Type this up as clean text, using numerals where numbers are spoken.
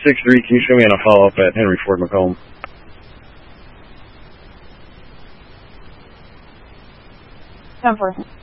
6-3, can you show me on a follow-up at Henry Ford Macomb? 10-4.